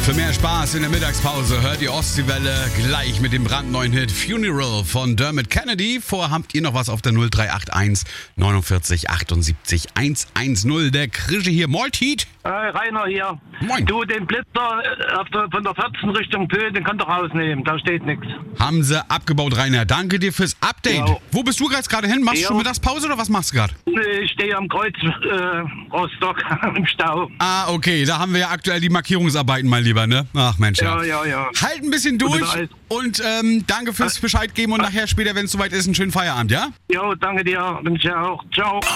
Für mehr Spaß in der Mittagspause hört ihr Ostseewelle gleich mit dem brandneuen Hit Funeral von Dermot Kennedy. Vorher habt ihr noch was auf der 0381 49 78 110. Der Krische hier, Maltit. Rainer hier. Moin. Du, den Blitzer von der 14 Richtung Pöhl, den kannst du rausnehmen, da steht nichts. Haben sie abgebaut, Rainer. Danke dir fürs Update. Ja. Wo bist du gerade hin? Machst du schon Mittagspause oder was machst du gerade? Ich stehe am Kreuz Rostock im Stau. Ah, okay, da haben wir ja aktuell die Markierungsarbeiten, mein Lieber, ne? Ach Mensch, ja. Ja. Halt ein bisschen durch und danke fürs Bescheid geben und nachher später, wenn es soweit ist, einen schönen Feierabend, ja? Jo, danke dir, wünsche ich auch. Ciao.